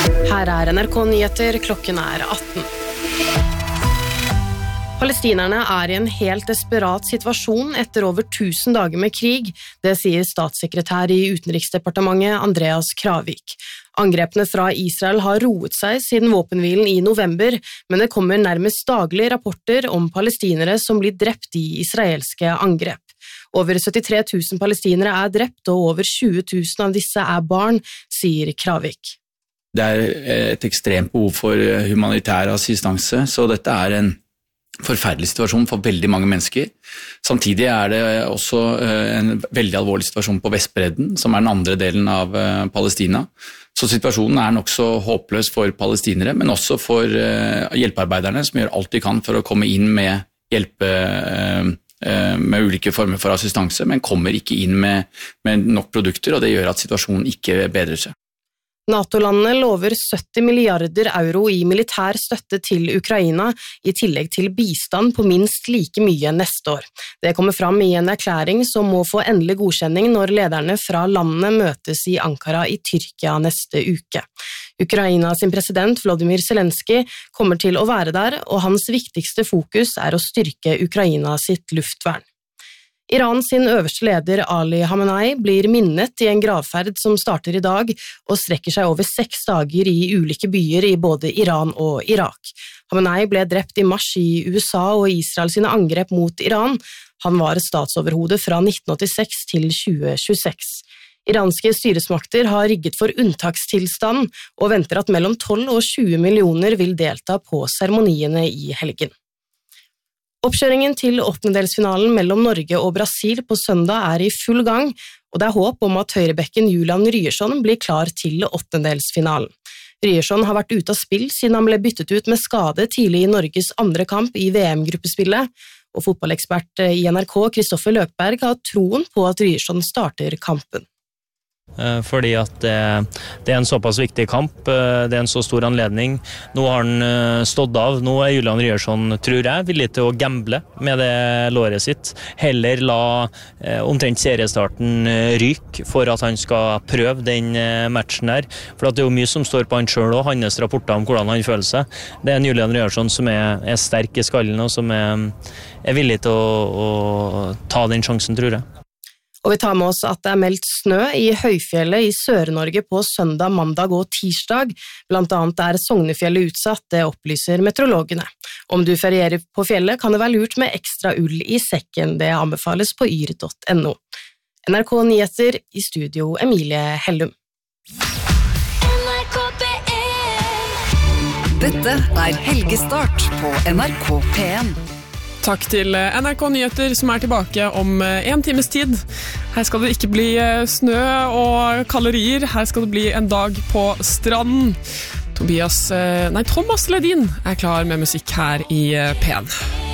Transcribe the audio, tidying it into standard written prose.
Her NRK Nyheter, klokken 18. Palestinerne I en helt desperat situasjon etter over 1000 dager med krig, det sier statssekretær I Utenriksdepartementet Andreas Kravik. Angrepene fra Israel har roet seg siden våpenhvilen I november, men det kommer nærmest daglig rapporter om palestinere som blir drept I israelske angrep. Over 73 000 palestinere drept, og over 20 000 av disse barn, sier Kravik. Det et ekstremt behov for humanitær assistanse, så dette en forferdelig situasjon for veldig mange mennesker. Samtidig det også en veldig alvorlig situasjon på Vestbredden, som den andre delen av Palestina. Så situasjonen nok så håpløs for palestinere, men også for hjelpearbeiderne, som gjør alt de kan for å komme inn med hjelpe med ulike former for assistanse, men kommer ikke inn med nok produkter, og det gjør at situasjonen ikke bedrer seg. NATO-landene lover 70 milliarder euro I militær støtte til Ukraina, I tillegg til bistand på minst like mye neste år. Det kommer fram I en erklæring som må få endelig godkjenning når lederne fra landene møtes I Ankara I Tyrkia neste uke. Ukraina sin president Volodymyr Zelensky kommer til å være der, og hans viktigste fokus å styrke Ukraina sitt luftvern. Iran sin øverste leder Ali Khamenei blir minnet I en gravferd som starter I dag og strekker seg over 6 dager I ulike byer I både Iran og Irak. Khamenei ble drept I mars I USA og Israel sine angrep mot Iran. Han var statsoverhode fra 1986 til 2026. Iranske styresmakter har rigget for unntakstilstand og venter at mellom 12 og 20 millioner vil delta på seremoniene I helgen. Oppkjøringen til åttendedelsfinalen mellom Norge og Brasil på søndag I full gang, og det håp om at høyrebekken Julian Ryerson blir klar til åttendedelsfinalen. Ryerson har vært ute av spill siden han ble byttet ut med skade tidlig I Norges andre kamp I VM-gruppespillet, og fotballekspert I NRK Kristoffer Løkberg har troen på at Ryerson starter kampen. Fordi at det en såpass viktig kamp, det en så stor anledning. Nå har han stått av, nå Julian Ryerson, tror jeg, villig til å gamble med det låret sitt. Heller la omtrent seriestarten ryke for at han skal prøve den matchen der. For at det jo mye som står på han selv og hans rapporter om hvordan han føler seg. Det en Julian Ryerson som sterk I skallen og som villig til å ta den sjansen, tror jeg. Og vi tar med oss at det meldt snø I høyfjellet I Sør-Norge på søndag, mandag og tirsdag. Blant annet Sognefjellet utsatt, det opplyser meteorologene. Om du ferierer på fjellet, kan det være lurt med ekstra ull I sekken. Det anbefales på yr.no. NRK Nyheter I studio Emilie Hellum. Dette Helgestart på NRK P1. Takk til NRK Nyheter som tilbake om 1 times tid. Her skal det ikke bli snø og kalorier. Her skal det bli en dag på stranden. Thomas Ledin klar med musikk her I P1.